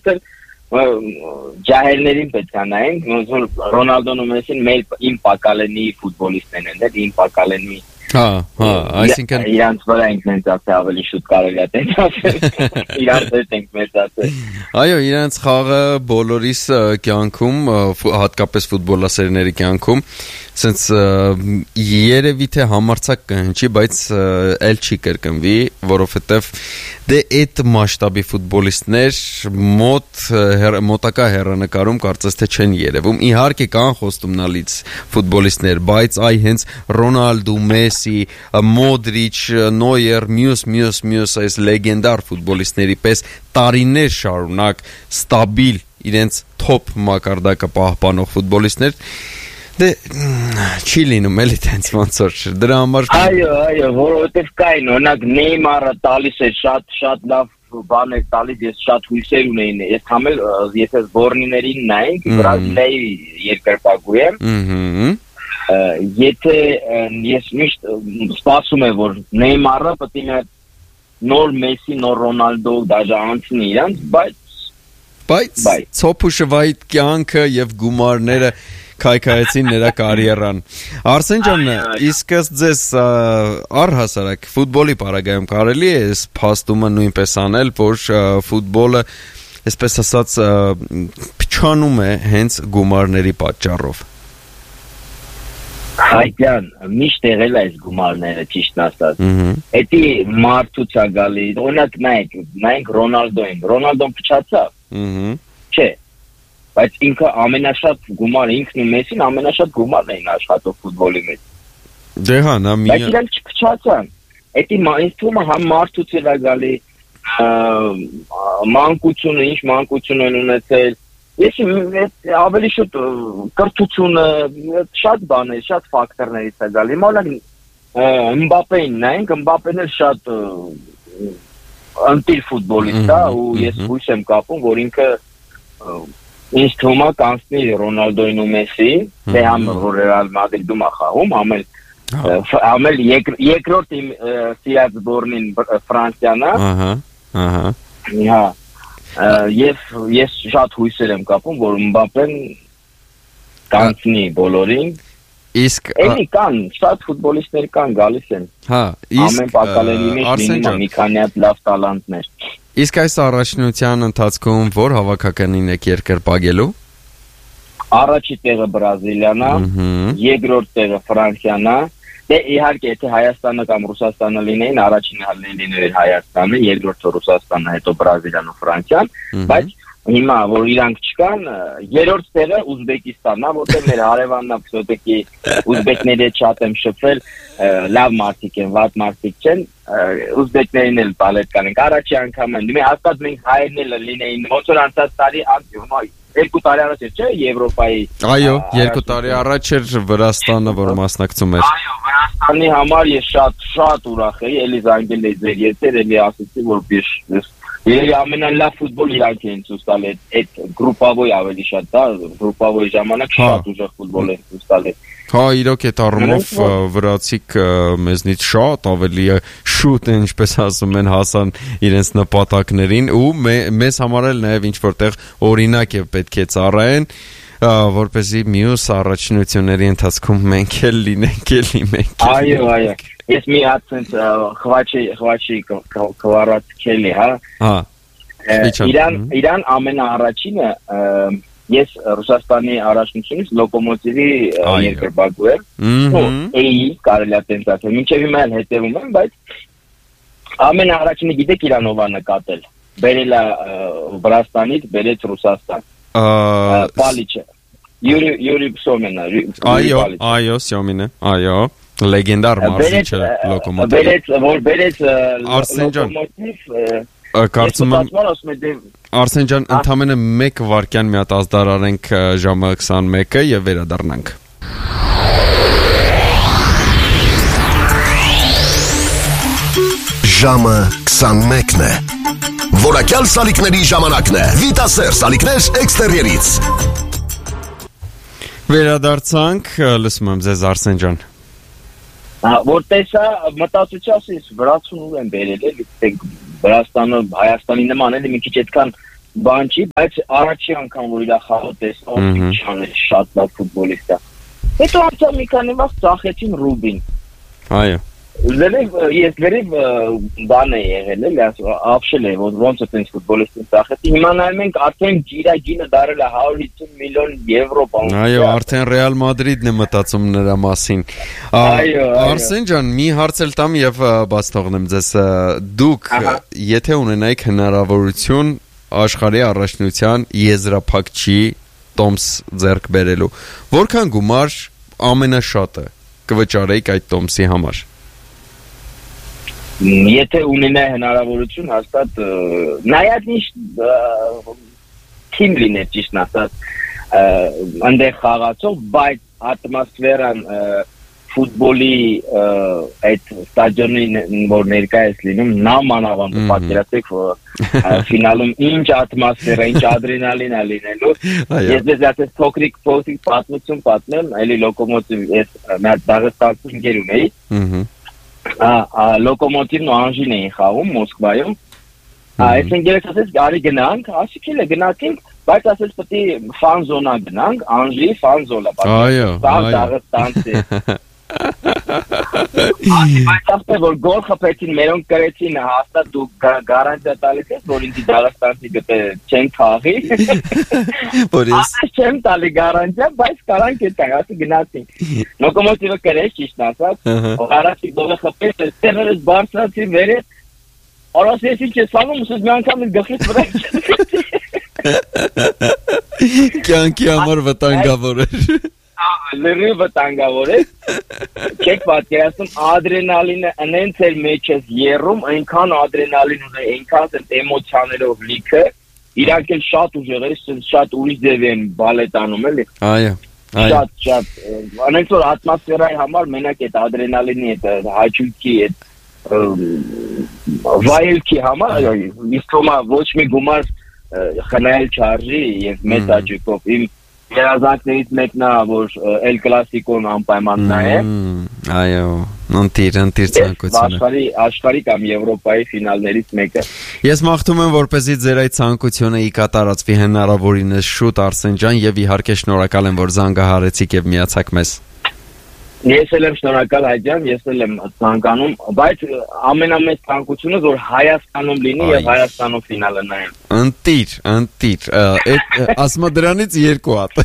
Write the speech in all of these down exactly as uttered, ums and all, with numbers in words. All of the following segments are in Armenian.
այսինքն ջահելներին պետք է նայենք, ոնց որ Ռոնալդոն ու Մեսին մեր իմ պակալենի ֆուտբոլիստներն են, իմ պակալենի Հա, հա, այսինքն իրանց վրա ենք մենք ասել ավելի շուտ կարելի է տենց ասել։ Իրանց հետ ենք մեծ ասել։ Այո, իրանց խաղը բոլորիս կյանքում, հատկապես ֆուտբոլասերների կյանքում, սենց երևի թե համարցակ կհնչի, բայց էլ չի կրկնվի, որովհետև դե այդ մասշտաբի ֆուտբոլիստներ մոտ մոտակա հեռանկարում կարծես թե չեն երևում։ Իհարկե կան խոստումնալից ֆուտբոլիստներ, բայց այ հենց Ռոնալդո, Մեսի, Մոդրիչ, Նոյեր, մյուս մյուս մյուս այս լեգենդար ֆուտբոլիստների պես տարիներ շարունակ ստաբիլ իրենց թոփ մակարդակը պահպանող ֆուտբոլիստներ դե չի լինում էլի տենց ոնց որ դրա համար Այո, այո, որովհետև կային, օրինակ Նեյմարը տալիս է շատ շատ լավ բան է տալիս, ես շատ հույսեր ունեին, ես համել եթե զբորնիներին նայենք, Բրազիլիայի երկրպագու եմ, եթե ես միշտ սպասում եմ, որ Նեյմարը պետք է նոր Մեսի, նոր Ռոնալդո դաժե անցնի իրանց, բայց բայց ցոփուշվայ կյանքը եւ գումարները քայքայեցին նրա կարիերան։ Արսեն ջան, իսկ ձեզ առհասարակ ֆուտբոլի պարագայում կարելի է այս փաստումը նույնպես անել, որ ֆուտբոլը, այսպես ասած, փչանում է հենց գումարների պատճառով։ Հայկյան, միշտ եղել է այս գումարները, ճիշտ ասած։ Էդի մարդուց է գալի, օրինակ նայեք, նայենք Ռոնալդոին, Ռոնալդոն փչացավ։ Չէ։ Բայց ինքը ամենաշատ գումար, ինքն ու Մեսին ամենաշատ գումարն էին աշխատող ֆուտբոլի մեջ։ Դե հա, նա մի Բայց իրանք չփչացան։ Էդի ինձ թվում է համ մարդուց է գալի մանկությունը, ինչ մանկություն են ունեցել։ Ես ավելի շուտ կրթությունը, շատ բաներ, շատ ֆակտորներից է գալի։ Օրինակ Մբապեին նայենք, Մբապեն էլ շատ ընտիր ֆուտբոլիստ է ու ես հույս եմ կապում, որ ինքը Ինչ թվում է կանցնի Ռոնալդոին ու Մեսիին, դե համ որ Ռեալ Մադրիդում է խաղում, ամել ամել երկրորդ իմ սիրած զբորնին Ֆրանսիան է։ Ահա, ահա։ Հա։ Եվ ես շատ հույսեր եմ կապում, որ Մբապեն կանցնի բոլորին։ Իսկ էլի կան, շատ ֆուտբոլիստներ կան, գալիս են։ Հա, իսկ ամեն պակալերի մեջ լինում է մի քանի հատ լավ տալանտներ։ Իսկ այս առաջնության ընթացքում որ հավաքականին եք երկրպագելու։ Առաջի տեղը Բրազիլիան է, երկրորդ տեղը Ֆրանսիան է։ Դե իհարկե եթե Հայաստանը կամ Ռուսաստանը լինեին, առաջինը լիներ Հայաստանը, երկրորդը Ռուսաստանը, հետո Բրազիլիան ու Ֆրանսիան, բայց հիմա որ իրանք չկան, երրորդ տեղը Ուզբեկիստանն է, որտեղ մեր հարևանն է, всё-таки ուզբեկների հետ շատ եմ շփվել, լավ մարդիկ են, վատ մարդիկ չեն, ուզբեկներին էլ բալետ կանենք, առաջի անգամ են, մենք հաստատ մենք հայերն էլ լինեին, ոնց որ անցած տարի, երկու տարի առաջ էր, չէ, Եվրոպայի։ Այո, երկու տարի առաջ էր Վրաստանը, որ մասնակցում էր։ Այո, Վրաստանի համար ես շատ շատ ուրախ էի, էլի զանգել էի ձեր երթեր, էլի ասեցի, որ ես Երևի ամենալավ ֆուտբոլ իրանք են ցույց տալ, այդ գրուպավոյ ավելի շատ, դա գրուպավոյի ժամանակ շատ ուժեղ ֆուտբոլ են ցույց տալ։ Հա, իրոք այդ առումով վրացիք մեզնից շատ ավելի շուտ են, ինչպես ասում են, հասան իրենց նպատակներին ու մեզ համար էլ նաև ինչ որտեղ օրինակ է պետք է ծառայեն, որպեսզի մյուս առաջնությունների ընթացքում մենք էլ լինենք, էլի մենք։ Այո, այո։ Ես մի հատ ցենց խվաչի խվաչի կվարացքելի, հա։ Հա։ Իրան իրան ամենաառաջինը ես Ռուսաստանի առաջնությունից Լոկոմոտիվի երկրպագու եմ։ Ու էի կարելի է տենց ասել, մինչև հիմա էլ հետևում եմ, բայց ամենաառաջինը գիտեք իրանով է նկատել։ Բերել է Վրաստանից, բերեց Ռուսաստան։ Պալիչը։ Յուրի Յուրի Սոմենը։ Այո, այո, Սյոմինը, այո։ Լեգենդար մարզիչը Լոկոմոտիվ։ Բերեց, որ բերեց Արսեն ջան։ Կարծում եմ Արսեն ջան, ընդամենը մեկ վայրկյան մի հատ ազդարարենք ժամը քսանմեկը եւ վերադառնանք։ Ժամը քսանմեկն է։ Որակյալ սալիկների ժամանակն է։ Վիտասեր սալիկներ էքստերիերից։ Վերադարձանք, լսում եմ ձեզ Արսեն ջան։ Որ տեսա մտածեցի, ասես վրացուն ու են բերել էլի, Վրաստանը Հայաստանի նման էլի մի քիչ այդքան բան չի, բայց առաջի անգամ որ իր խաղը տեսա, չան է շատ լավ ֆուտբոլիստ է։ Հետո անցա մի քանի վաղ ծախեցին Ռուբին։ Այո։ Լերիվ ես լերիվ բան է եղել էլի, ապշել է, որ ոնց է տենց ֆուտբոլիստին ծախեցի։ Հիմա նայում ենք արդեն ջիրա գինը դարել է հարյուր հիսուն միլիոն եվրո բան։ Այո, արդեն Ռեալ Մադրիդն է մտածում նրա մասին։ Այո, Արսեն ջան, մի հարց էլ տամ եւ բաց թողնեմ ձեզ։ Դուք եթե ունենայիք հնարավորություն աշխարհի առաջնության եզրափակչի տոմս ձեռք բերելու, որքան գումար ամենաշատը կվճարեիք այդ տոմսի համար։ Եթե ունենայի հնարավորություն, հաստատ նայած ինչ թիմ լիներ ճիշտն ասած, այնտեղ խաղացող, բայց ատմոսֆերան ֆուտբոլի այդ ստադիոնի որ ներկայացած լինում, նամանավանդ պատկերացեք ֆինալում ինչ ատմոսֆերա, ինչ ադրենալին է լինելու։ Ես դες ասես փոքրիկ փոքրիկ պատմություն պատմեմ, այլի լոկոմոտիվ ես մեր Դաղստանում ընկեր ունեի։ Ահա Ա լոկոմոտիվն ու Անժին էին խաղում Մոսկվայում։ Այս ընկերոջ ասեց գարի գնանք, ասիքել է գնացինք, բայց ասեց պետք է ֆան զոնա գնանք, Անժի ֆան զոնա։ Այո, այո։ Դաղստանցի։ Բայց ասել որ գոլ խփեցին, մերոնք կրեցին, հաստատ դու գարանտիա տալիս ես, որ ինձ Դաղստանցի գտե չեն խաղի։ Որ ես չեմ տալի գարանտիա, բայց կարանք այդտեղ, ասի գնացինք։ Լոկոմոտիվը կրեց ճիշտ ասած, առաջի գոլը խփեց, ստերերս բարձրացի վերև, արաս ես ինչ ես անում, ուսս մի անգամ էլ գլխից վրա Կյանքի համար վտանգավոր էր։ Լրիվ վտանգավոր է։ Չեք պատկերացնում ադրենալինը այնց էլ մեջ ես եռում, այնքան ադրենալին ունի, այնքան էմոցիաներով լիքը, իրանք էլ շատ ուժեղ է, շատ ուրիշ ձև են բալետանում էլի։ Այո, այո։ Շատ շատ, անենք որ ատմոսֆերայի համար մենակ այդ ադրենալինի այդ հաճույքի այդ վայելքի համար, իսկ թվում է ոչ մի գումար խնայել չարժի եւ մեծ հաճույքով իմ երազանքներից մեկն է, որ Էլ Կլասիկոն անպայման նայեմ։ Այո, ընտիր, ընտիր ցանկությունը։ Աշխարհի աշխարհի կամ Եվրոպայի ֆինալներից մեկը։ Ես մաղթում եմ, որպեսզի ձեր այդ ցանկությունը ի կատարածվի հնարավորինս շուտ, Արսեն ջան, եւ իհարկե շնորհակալ եմ, որ զանգահարեցիք եւ միացաք մեզ։ Ես էլ եմ շնորհակալ Հայջան, ես էլ եմ ցանկանում, բայց ամենամեծ ցանկությունը որ Հայաստանում լինի եւ Հայաստանում ֆինալը նայեմ։ Ընտիր, ընտիր, այդ ասма դրանից երկու հատ։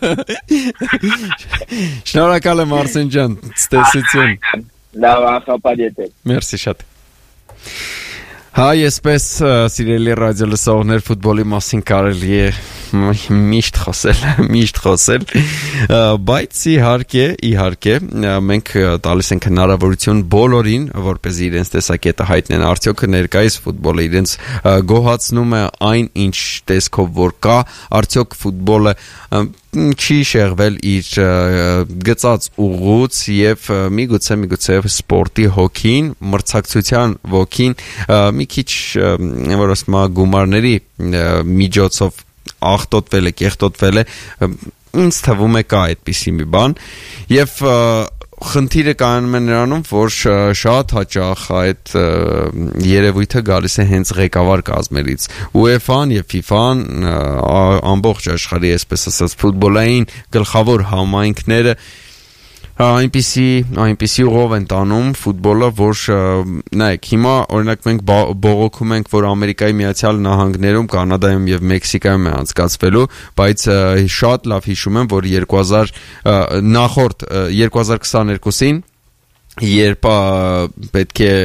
Շնորհակալ եմ Արսեն ջան, ցտեսություն։ Լավ, ախապարիետ։ Մերսի շատ։ Հա, եսպես սիրելի ռադիո լսողներ, ֆուտբոլի մասին կարելի է միշտ խոսել, միշտ խոսել, բայց իհարկե, իհարկե, մենք տալիս ենք հնարավորություն բոլորին, որպեսզի իրենց տեսակետը հայտնեն, արդյոք ներկայիս ֆուտբոլը իրենց գոհացնում է այն ինչ տեսքով որ կա, արդյոք ֆուտբոլը չի շեղվել իր գծած ուղուց եւ միգուցե միգուցե սպորտի հոգին, մրցակցության ոգին մի քիչ որ ասում եմ գումարների միջոցով ախտոտվել է, կեղտոտվել է, ինձ թվում է կա այդպիսի մի բան եւ խնդիրը կայանում է նրանում, որ շատ հաճախ այդ երևույթը գալիս է հենց ղեկավար կազմերից։ ՈՒԵՖԱ-ն եւ ՖԻՖԱ-ն ամբողջ աշխարհի, այսպես ասած, ֆուտբոլային գլխավոր համայնքները այնպիսի այնպիսի ուղով են տանում ֆուտբոլը, որ նայեք, հիմա օրինակ մենք բողոքում ենք, որ Ամերիկայի Միացյալ Նահանգներում, Կանադայում եւ Մեքսիկայում է անցկացվելու, բայց շատ լավ հիշում եմ, որ երկու հազար նախորդ երկու հազար քսաներկուսին երբ պետք է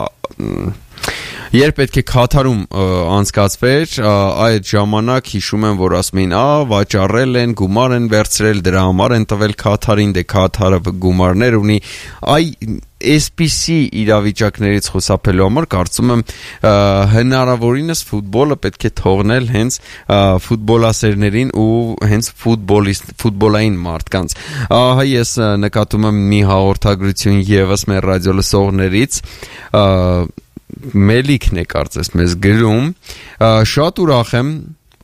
Երբ պետք է Քաթարում անցկացվեր, այդ ժամանակ հիշում եմ, որ ասում էին, «Ա, վաճառել են, գումար են վերցրել, դրա համար են տվել Քաթարին, դե Քաթարը գումարներ ունի»։ Այ այսպիսի իրավիճակներից խուսափելու համար կարծում եմ հնարավորինս ֆուտբոլը պետք է թողնել հենց ֆուտբոլասերներին ու հենց ֆուտբոլիստ ֆուտբոլային մարդկանց։ Ահա ես նկատում եմ մի հաղորդագրություն եւս մեր ռադիո լսողներից, Մելիքն է կարծես մեզ գրում, շատ ուրախ եմ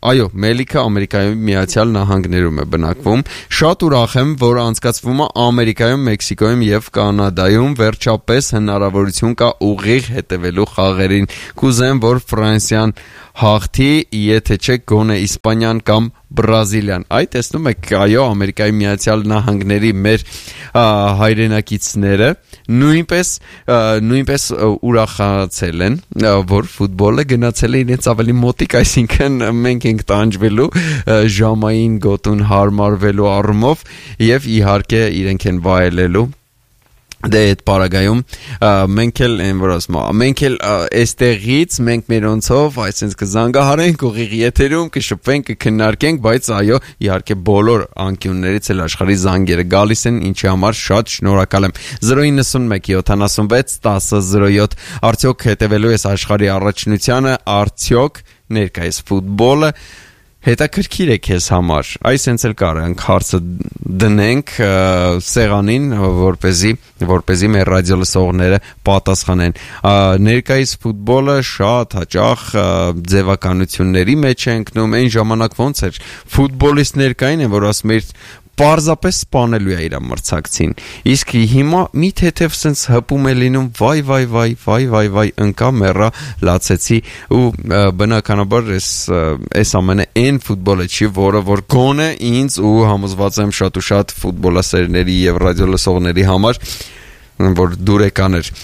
այո, Մելիքը Ամերիկայի Միացյալ Նահանգներում է բնակվում։ Շատ ուրախ եմ, որ անցկացվում է Ամերիկայում, Մեքսիկոյում եւ Կանադայում, վերջապես հնարավորություն կա ուղիղ հետևելու խաղերին։ Կուզեմ, որ Ֆրանսիան հաղթի, եթե չէ գոնե Իսպանիան կամ Բրազիլիան։ Այ տեսնում եք, այո, Ամերիկայի Միացյալ Նահանգների մեր հայրենակիցները նույնպես նույնպես ուրախացել են, որ ֆուտբոլը գնացել է իրենց ավելի մոտիկ, այսինքն մենք ենք տանջվելու ժամային գոտուն հարմարվելու առումով եւ իհարկե իրենք են վայելելու դե այդ պարագայում մենք էլ են որ ասում մենք էլ այստեղից մենք մերոնցով այսպես կզանգահարենք ուղիղ եթերում կշփվենք կքննարկենք բայց այո իհարկե բոլոր անկյուններից էլ աշխարհի զանգերը գալիս են ինչի համար շատ շնորհակալ եմ zero nine one seven seven six one zero zero seven արդյոք հետևելու ես աշխարհի առաջնությանը արդյոք ներկայիս ֆուտբոլը հետաքրքիր է քեզ համար այս հենց էլ կարանք հարցը դնենք սեղանին որպեսզի որպեսզի մեր ռադիո լսողները պատասխանեն ներկայիս ֆուտբոլը շատ հաճախ ձևականությունների մեջ է ընկնում այն ժամանակ ոնց էր ֆուտբոլիստներ կային են որ ասում էր պարզապես սպանելու է իր մրցակցին իսկ հիմա մի թեթև սենց հպում է լինում վայ վայ վայ վայ վայ վայ ընկա մեռա լացեցի ու բնականաբար էս էս ամենը այն ֆուտբոլը չի որը որ գոնե ինձ ու համոզված եմ շատ ու շատ ֆուտբոլասերների եւ ռադիո լսողների համար որ դուրեկան էր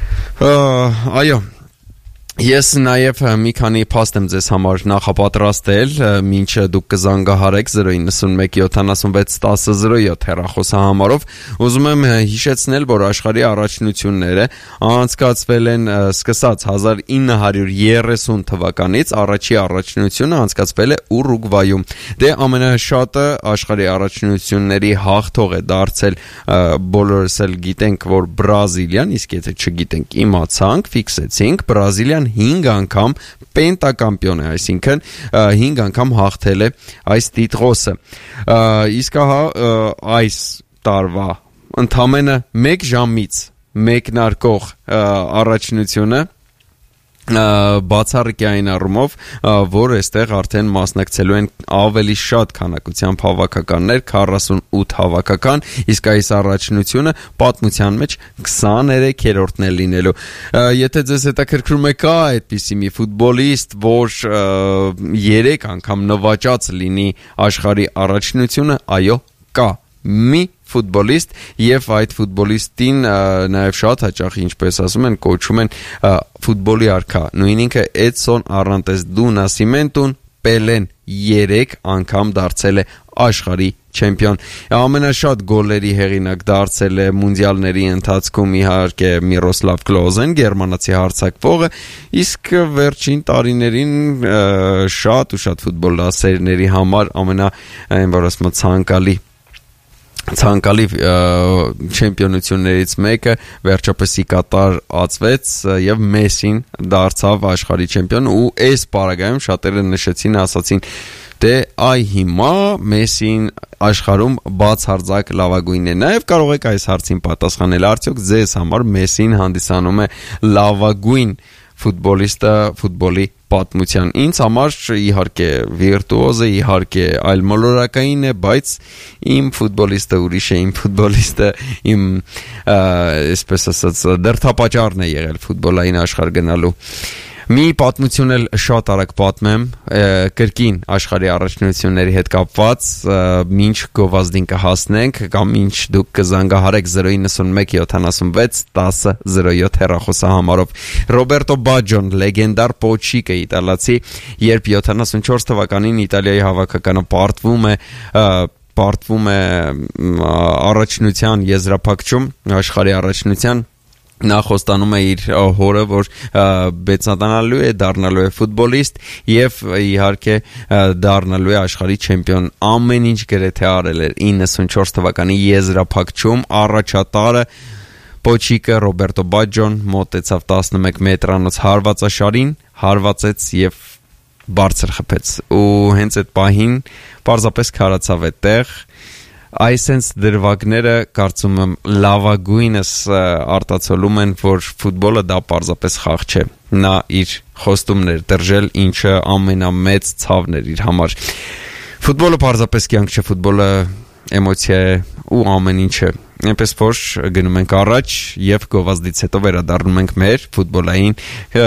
այո Ես նաև մի քանի փաստ եմ ձեզ համար նախապատրաստել, մինչ դուք կզանգահարեք zero nine one seven seven six one zero zero seven հեռախոսահամարով, ուզում եմ հիշեցնել, որ աշխարհի առաջնությունները անցկացվել են սկսած nineteen thirty թվականից, առաջի առաջնությունը անցկացվել է Ուրուգվայում։ Դե ամենաշատը աշխարհի առաջնությունների հաղթող է դարձել, բոլորս էլ գիտենք, որ Բրազիլիան, իսկ եթե չգիտենք, իմացանք, ֆիքսեցինք, Բրազիլիան հինգ անգամ պենտակամպիոն է, այսինքն հինգ անգամ հաղթել է այս տիտղոսը։ Իսկ հա այս տարվա ընդամենը մեկ ժամից մեկնարկող առաջնությունը բացառիկային առումով, որ այստեղ արդեն մասնակցելու են ավելի շատ քանակությամբ հավաքականներ, forty-eight հավաքական, իսկ այս առաջնությունը պատմության մեջ twenty-third-ն է լինելու։ Եթե ձեզ հետաքրքրում է կա այդպիսի մի ֆուտբոլիստ, որ երեք անգամ նվաճած լինի աշխարհի առաջնությունը, այո, կա մի ֆուտբոլիստ եւ այդ ֆուտբոլիստին նաեւ շատ հաճախ ինչպես ասում են կոչում են ֆուտբոլի արքա նույն ինքը Էդսոն Արանտես դու Նասիմենտուն Պելեն երեք անգամ դարձել է աշխարհի չեմպիոն ամենաշատ գոլերի հեղինակ դարձել է մունդիալների ընթացքում իհարկե Միրոսլավ Կլոզեն գերմանացի հարձակվողը իսկ վերջին տարիներին շատ ու շատ ֆուտբոլասերների համար ամենա այն որ ասում ցանկալի ցանկալի չեմպիոնություններից մեկը վերջապես Կատար ածվեց եւ Մեսին դարձավ աշխարհի չեմպիոն ու այս պարագայում շատերը նշեցին ասացին դե այ հիմա Մեսին աշխարհում բացարձակ լավագույնն է նաեւ կարող եք այս հարցին պատասխանել արդյոք ձեզ համար Մեսին հանդիսանում է լավագույն ֆուտբոլիստը ֆուտբոլի պատմության ինձ համար իհարկե վիրտուոզ է իհարկե այլ մոլորակային է բայց իմ ֆուտբոլիստը ուրիշ է իմ ֆուտբոլիստը իմ այսպես ասած դերթապաճառն է եղել ֆուտբոլային աշխարհ գնալու մի պատմություն էլ շատ արագ պատմեմ կրկին աշխարհի առաջնությունների հետ կապված մինչ գովազդին կհասնենք կամ մինչ դուք կզանգահարեք zero nine one seven seven six one zero zero seven հեռախոսահամարով Ռոբերտո Բաջոն լեգենդար պոչիկը իտալացի երբ seventy-four թվականին Իտալիայի հավաքականը պարտվում է պարտվում է առաջնության եզրափակչում աշխարհի առաջնության նա խոստանում է իր հորը, որ բեցատանալու է, դառնալու է ֆուտբոլիստ եւ իհարկե դառնալու է աշխարհի չեմպիոն։ Ամեն ինչ գրեթե արել էր ninety-four թվականի եզրափակչում առաջատարը Պոչիկը Ռոբերտո Բաջոն մոտեցավ eleven մետրանոց հարվածաշարին, հարվածեց եւ բարձր խփեց։ Ու հենց այդ պահին պարզապես քարացավ այդտեղ Այսենց դրվագները կարծում եմ լավագույնս արտացոլում են, որ ֆուտբոլը դա պարզապես խաղ չէ։ Նա իր խոստումներ դրժել, ինչը ամենամեծ ցավն էր իր համար։ Ֆուտբոլը պարզապես կյանք չէ, ֆուտբոլը էմոցիա է ու ամեն ինչ է։ Այնպես որ գնում ենք առաջ եւ գովազդից հետո վերադառնում ենք մեր ֆուտբոլային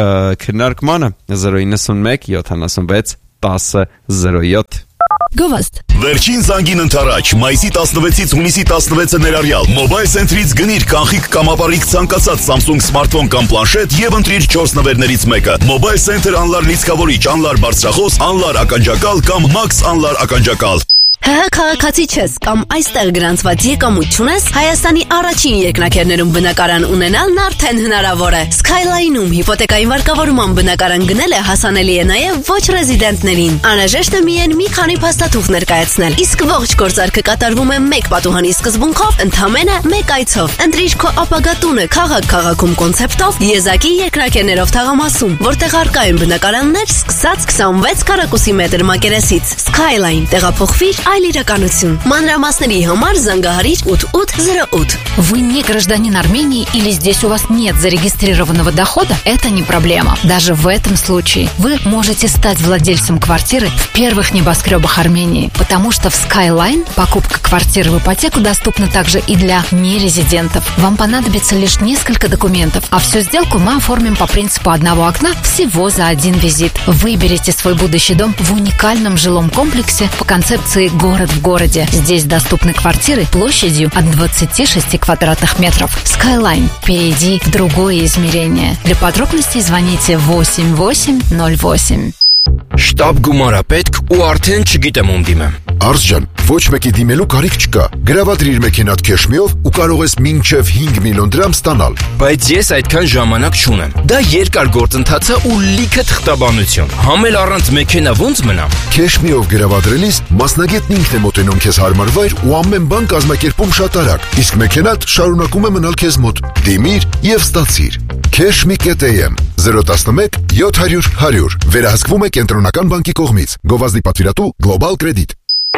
քննարկմանը զրո նինety-one seventy-six ten zero seven Գովազդ Վերջին զանգին ընթരാճ մայիսի տասնվեցից հունիսի տասնվեցը ներառյալ Mobile Center-ից գնիր կանխիկ կամ ապառիկ ցանկացած Samsung սմարթֆոն կամ պլանշետ եւ ընտրիր չորս նվերներից մեկը Mobile Center անլար լիցքավորիչ, անլար բարձրախոս, անլար ականջակալ կամ Max անլար ականջակալ Հա քաղաքացի չես կամ այստեղ գրանցված եկամուտ չունես Հայաստանի առաջին երկնաքերներում բնակարան ունենալն արդեն հնարավոր է Skyline-ում հիպոթեկային վարկավորման բնակարան գնելը հասանելի է նաև ոչ ռեզիդենտներին Անհրաժեշտ է միայն մի քանի փաստաթուղթ ներկայացնել Իսկ ողջ գործարքը կատարվում է մեկ պատուհանի սկզբունքով ընդամենը մեկ այցով Ընտրիր քո ապագա տունը քաղաք քաղաքում կոնցեպտով Եզակի երկնաքերներով թաղամասում որտեղ առկա են բնակարաններ սկսած twenty-six քառակուսի մետր մակերեսից Skyline տեղափոխվիր Այլ իրականություն։ Մանրամասների համար զանգահարիր eight eight zero eight Вы не гражданин Армении или здесь у вас нет зарегистрированного дохода? Это не проблема. Даже в этом случае вы можете стать владельцем квартиры в первых небоскребах Армении, потому что в Skyline покупка квартиры в ипотеку доступна также и для нерезидентов. Вам понадобится лишь несколько документов, а всю сделку мы оформим по принципу одного окна всего за один визит. Выберите свой будущий дом в уникальном жилом комплексе по концепции «Город в городе». Здесь доступны квартиры площадью от двадцати шести квадратных метров. Skyline. Перейди в другое измерение. Для подробностей звоните восемь восемь ноль восемь. Շտաբ գումարա պետք ու արդեն չգիտեմ ում դիմեմ։ Արսջան, ոչ մեկի դիմելու կարիք չկա։ Գրավադրիր մեքենատ քեշմիով ու կարող ես մինչև five միլիոն դրամ ստանալ։ Բայց ես այդքան ժամանակ չունեմ։ Դա երկար գործընթաց է ու լիքը թղթաբանություն։ Համել առանց մեքենա ոնց մնամ։ Քեշմիով գրավադրելիս մասնագետն ինքն է մոտենում քեզ հարմար վայր ու ամեն բան կազմակերպում շատ արագ։ Իսկ մեքենատ շարունակում է մնալ քեզ մոտ։ Դիմիր եւ ստացիր։ Cashme.am zero one one seven hundred one hundred Վերահսկվում է կենտրոնական բանկի կողմից։ Գովազդի պատվիրատու Global Credit։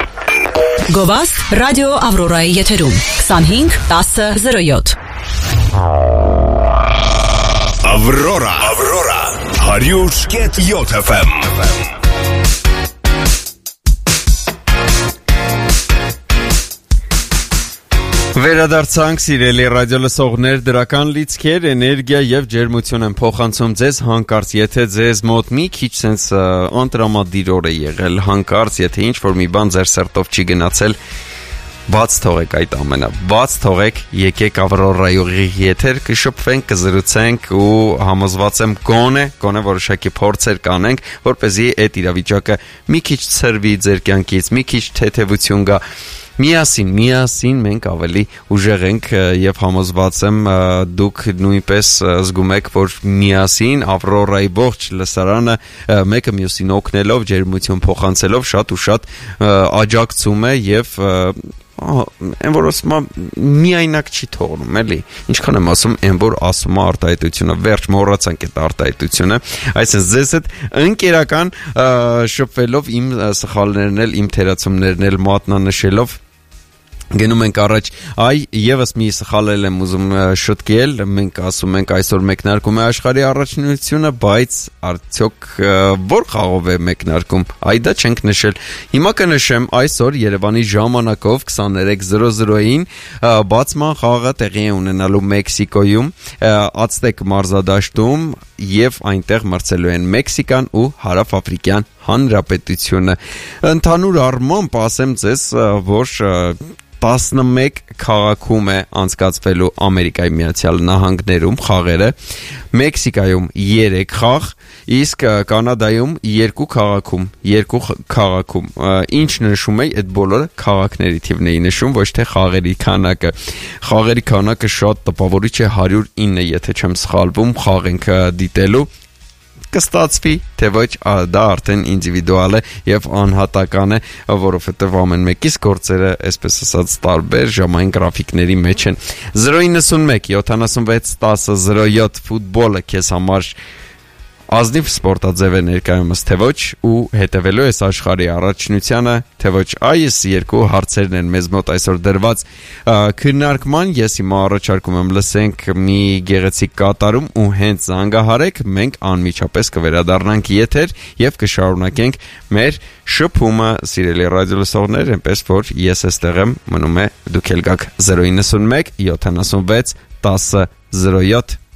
Գովազդ ռադիո Ավրորայի եթերում twenty-five ten zero seven Aurora Aurora one hundred seven F M Վերադարձանք սիրելի ռադիո լսողներ, դրական լիցքեր, էներգիա եւ ջերմություն են փոխանցում ձեզ հանկարծ, եթե ձեզ մոտ մի քիչ sense անտրամադիր օր է եղել, հանկարծ, եթե ինչ-որ մի բան ձեր սրտով չի գնացել, բաց թողեք այդ ամենը, բաց թողեք, եկեք Ավրորայի եթեր, կշփվենք, կզրուցենք ու համոզված եմ գոնե, գոնե որոշակի փորձեր կանենք, որպեսզի այդ իրավիճակը մի քիչ ցրվի ձեր կյանքից, մի քիչ թեթևություն գա Միասին, միասին մենք ավելի ուժեղ ենք եւ համոզված եմ դուք նույնպես զգում եք, որ միասին Ավրորայի ողջ լսարանը մեկը մյուսին օգնելով, ջերմություն փոխանցելով շատ ու շատ աջակցում է եւ այն որ ասում է միայնակ չի թողնում, էլի ինչքան եմ ասում, այն որ ասում է արտահայտությունը, վերջ մոռացանք այդ արտահայտությունը, այսինքն ձեզ հետ ընկերական շփվելով իմ սխալներն էլ, իմ թերացումներն էլ մատնանշելով Գնում ենք առաջ, այ եւս մի սխալել եմ ուզում շտկել, մենք ասում ենք այսօր մեկնարկում է աշխարհի առաջնությունը, բայց արդյոք որ խաղով է մեկնարկում, այ դա չենք նշել։ Հիմա կնշեմ այսօր Երևանի ժամանակով twenty-three zero zero-ին բացման խաղը տեղի է ունենալու Մեքսիկոյում, Ացտեկ մարզադաշտում եւ այնտեղ մրցելու են Մեքսիկան ու Հարավաֆրիկյան Հանրապետությունը։ Ընդհանուր առմամբ ասեմ ձեզ, որ տասնմեկ քաղաքում է անցկացվելու Ամերիկայի Միացյալ Նահանգներում խաղերը, Մեքսիկայում երեք խաղ, իսկ Կանադայում երկու քաղաքում, երկու քաղաքում, ինչ նշում է այդ բոլորը քաղաքների թիվն էի նշում, ոչ թե խաղերի քանակը։ Խաղերի քանակը շատ տպավորիչ է one oh nine, եթե չեմ սխալվում, խաղ ենք դիտելու կստացվի, թե ոչ, դա արդեն ինդիվիդուալ է եւ անհատական է, որովհետեւ ամեն մեկից գործերը, այսպես ասած, տարբեր ժամային գրաֆիկների մեջ են։ zero nine one seven seventy-six ten zero seven ֆուտբոլը քեզ համար ազնիվ սպորտաձև է ներկայումս թե ոչ ու հետևելու ես աշխարհի առաջնությանը թե ոչ։ Այս երկու հարցերն են մեզ մոտ այսօր դրված քննարկման։ Ես հիմա առաջարկում եմ լսենք մի գեղեցիկ կատարում ու հենց զանգահարեք, մենք անմիջապես կվերադառնանք եթեր եւ կշարունակենք մեր շփումը, սիրելի ռադիոլսողներ, այնպես որ ես էստեղ եմ, մնում է դուք էլ գաք zero nine one seven seven six zero seven zero seven